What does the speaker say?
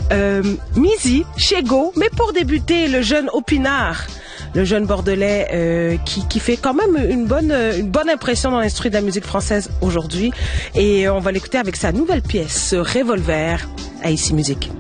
Mizi, Chego, mais pour débuter, le jeune Opinard, le jeune bordelais qui fait quand même une bonne impression dans l'industrie de la musique française aujourd'hui. Et on va l'écouter avec sa nouvelle pièce, Revolver, à Ici Musique.